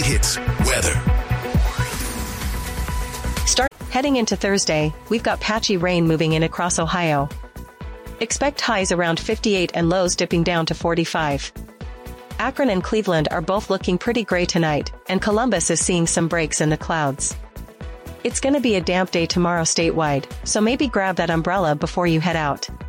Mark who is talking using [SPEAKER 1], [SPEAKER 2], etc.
[SPEAKER 1] Hits weather.
[SPEAKER 2] Heading into Thursday, we've got patchy rain moving in across Ohio. Expect highs around 58 and lows dipping down to 45. Akron and Cleveland are both looking pretty gray tonight, and Columbus is seeing some breaks in the clouds. It's gonna be a damp day tomorrow statewide, so maybe grab that umbrella before you head out.